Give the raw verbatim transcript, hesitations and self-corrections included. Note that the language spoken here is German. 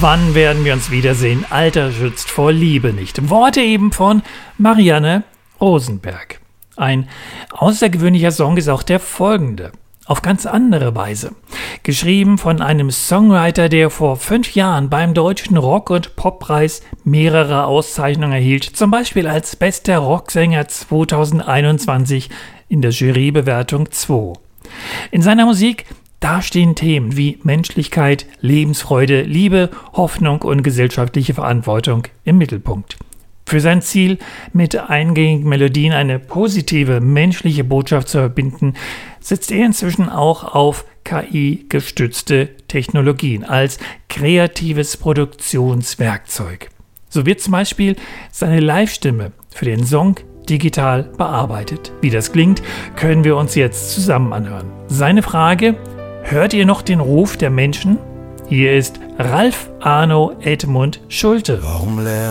Wann werden wir uns wiedersehen? Alter schützt vor Liebe nicht. Worte eben von Marianne Rosenberg. Ein außergewöhnlicher Song ist auch der folgende. Auf ganz andere Weise. Geschrieben von einem Songwriter, der vor fünf Jahren beim Deutschen Rock- und Poppreis mehrere Auszeichnungen erhielt. Zum Beispiel als bester Rocksänger zweitausendeinundzwanzig in der Jurybewertung zwei. In seiner Musik, da stehen Themen wie Menschlichkeit, Lebensfreude, Liebe, Hoffnung und gesellschaftliche Verantwortung im Mittelpunkt. Für sein Ziel, mit eingängigen Melodien eine positive menschliche Botschaft zu verbinden, setzt er inzwischen auch auf K I-gestützte Technologien als kreatives Produktionswerkzeug. So wird zum Beispiel seine Live-Stimme für den Song digital bearbeitet. Wie das klingt, können wir uns jetzt zusammen anhören. Seine Frage: Hört ihr noch den Ruf der Menschen? Hier ist Ralf Arno Edmund Schulte. Warum